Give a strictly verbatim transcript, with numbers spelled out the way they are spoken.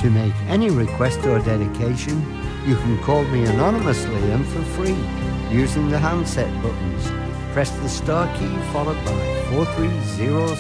To make any request or dedication, you can call me anonymously and for free using the handset buttons. Press the star key followed by four three zero